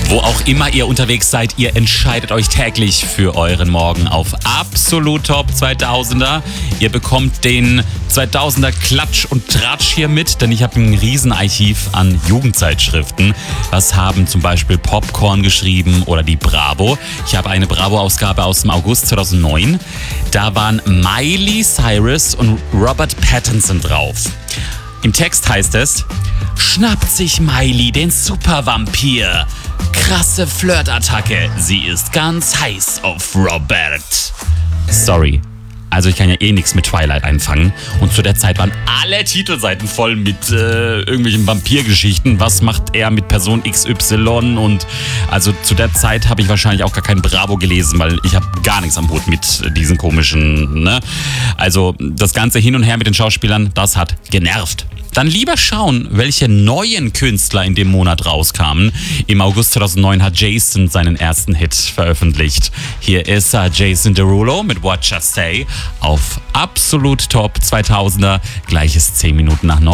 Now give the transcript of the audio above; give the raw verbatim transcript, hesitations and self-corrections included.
Wo auch immer ihr unterwegs seid, ihr entscheidet euch täglich für euren Morgen auf Absolut Top zweitausender. Ihr bekommt den zweitausender Klatsch und Tratsch hier mit, denn ich habe ein Riesenarchiv an Jugendzeitschriften. Was haben zum Beispiel Popcorn geschrieben oder die Bravo? Ich habe eine Bravo-Ausgabe aus dem August zweitausendneun. Da waren Miley Cyrus und Robert Pattinson drauf. Im Text heißt es: Schnappt sich Miley den Supervampir. Krasse Flirtattacke. Sie ist ganz heiß auf Robert. Sorry. Also ich kann ja eh nichts mit Twilight einfangen. Und zu der Zeit waren alle Titelseiten voll mit äh, irgendwelchen Vampirgeschichten. Was macht er mit Person X Y? Und also zu der Zeit habe ich wahrscheinlich auch gar kein Bravo gelesen, weil ich habe gar nichts am Hut mit diesen komischen, ne? Also das ganze Hin und Her mit den Schauspielern, das hat genervt. Dann lieber schauen, welche neuen Künstler in dem Monat rauskamen. Im August zweitausendneun hat Jason seinen ersten Hit veröffentlicht. Hier ist uh, Jason Derulo mit What You Say auf Absolut Top zweitausender. Gleiches zehn Minuten nach neun.